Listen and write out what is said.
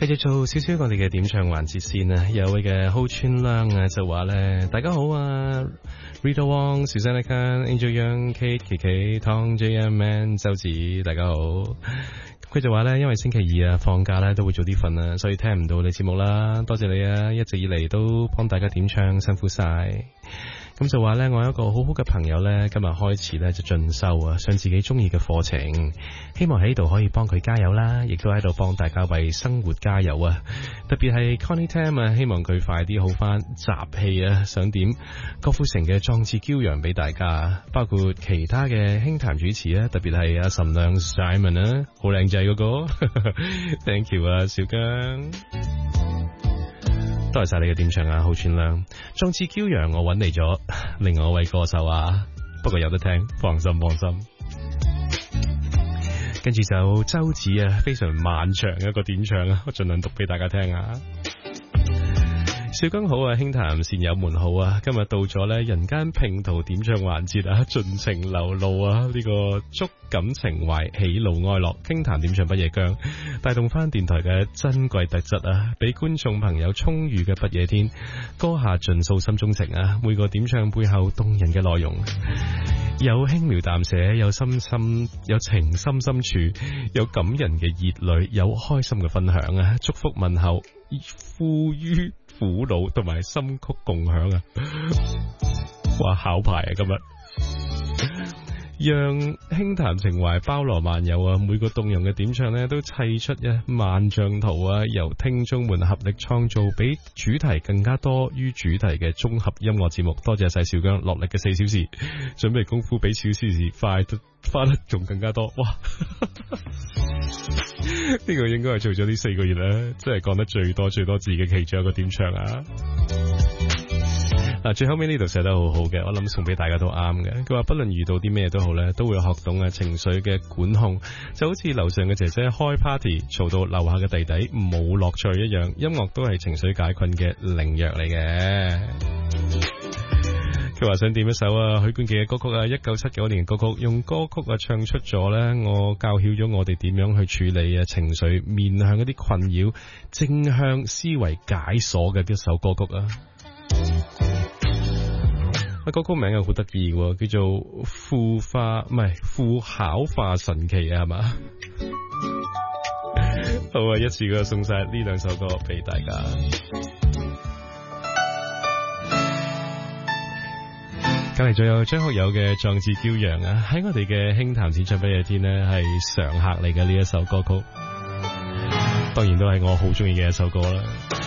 繼續做少少我哋嘅點唱環節先啊！有位嘅好川亮啊，就話咧，大家好啊 ，Rita Wong、Susanna Khan、Angel Young、Kate、Kiki、Tom、J.M. Man、周子，大家好。佢就話咧，因為星期二啊放假咧都會早啲瞓啊，所以聽唔到你節目啦。多謝你啊，一直以嚟都幫大家點唱，辛苦晒。咁就話咧，我有一個好好嘅朋友咧，今日開始咧就進修啊，上自己中意嘅課程，希望喺度可以幫佢加油啦，亦都喺度幫大家為生活加油啊！特別係 Connie Tam 啊，希望佢快啲好翻集氣啊，想點郭富城嘅壯志驕陽俾大家，包括其他嘅輕談主持啊，特別係阿岑亮 Simon 啊，好靚仔嗰個，Thank you 啊，小姜。多謝晒你嘅點唱啊，好串亮！壯志驕陽我揾嚟咗另外一位歌手啊，不過有得聽，放心放心。跟住就周子啊，非常漫長嘅一個點唱啊，我盡量讀俾大家聽啊。小剛好啊，兄談善友們好啊！今日到咗咧人間拼圖點唱環節啊，盡情流露啊！呢個觸感情懷，喜怒哀樂，傾談點唱不夜姜，帶動翻電台嘅珍貴特質啊！俾觀眾朋友充裕嘅不夜天，歌下盡訴心中情啊！每個點唱背後動人嘅內容，有輕描淡寫，有深深，有情深深處，有感人嘅熱淚，有開心嘅分享啊！祝福問候，富於苦惱同埋心曲共享啊！哇，考牌啊今日！讓輕談情懷包羅萬有啊！每個動容嘅點唱呢，都砌出一萬張圖啊！由聽眾們合力創造，比主題更加多於主題嘅綜合音樂節目。多謝晒小姜落力嘅4小時，準備功夫比小時花得仲更加多。哇！呢個應該係做咗呢4個月咧，真係講得最多字嘅其中一個點唱啊！嗱，最後尾呢度寫得好好嘅，我諗送俾大家都啱嘅。佢話不論遇到啲咩都好咧，都會學懂啊情緒嘅管控，就好似樓上嘅姐姐開 party 嘈到樓下嘅弟弟冇樂趣一樣，音樂都係情緒解困嘅靈藥嚟嘅。佢話想點一首許冠傑嘅歌曲啊，1979年嘅歌曲，用歌曲唱出咗咧，我教曉咗我哋點樣去處理情緒，面向一啲困擾，正向思維解鎖嘅一首歌曲啊。歌曲名又好得意喎，叫做副考化神奇啊，係嘛？好啊，一次過送晒呢2首歌俾大家。隔籬仲有張學友嘅《壯志驕陽》啊，喺我哋嘅輕談點唱不夜天呢，係常客嚟嘅呢一首歌曲，當然都係我好中意嘅一首歌啦。